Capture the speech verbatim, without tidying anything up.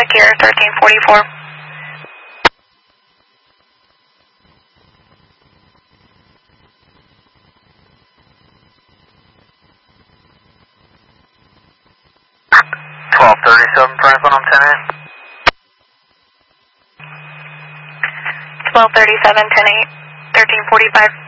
Frontier thirteen forty-four. twelve thirty-seven Franklin on ten eight. twelve thirty-seven, ten eight, thirteen forty-five.